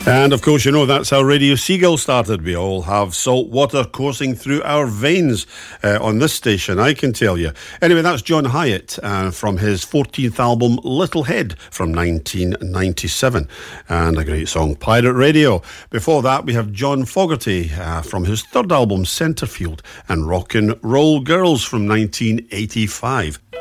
And of course, you know, that's how Radio Seagull started. We all have salt water coursing through our veins on this station, I can tell you. Anyway, that's John Hyatt from his 14th album, Little Head, from 1997. And a great song, Pirate Radio. Before that, we have John Fogerty from his third album, Centerfield, and Rock and Roll Girls from 1985.